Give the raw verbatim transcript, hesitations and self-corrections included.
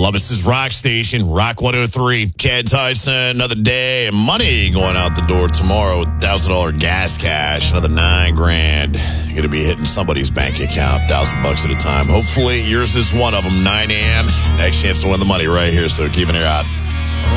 Levis's Rock Station, Rock one oh three. Chad Tyson, another day of money going out the door tomorrow. one thousand dollars gas cash, another nine grand. Going to be hitting somebody's bank account, one thousand bucks at a time. Hopefully yours is one of them, nine a.m. Next chance to win the money right here, so keep an ear out.